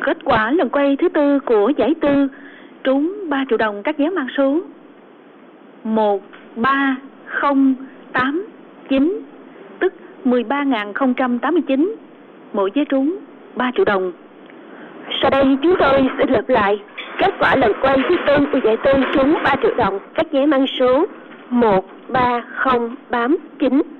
Kết quả lần quay thứ tư của giải tư trúng 3 triệu đồng các vé mang số 13089, tức 13.089, mỗi vé trúng 3 triệu đồng. Sau đây chúng tôi xin lặp lại kết quả lần quay thứ tư của giải tư trúng 3 triệu đồng các vé mang số 13089.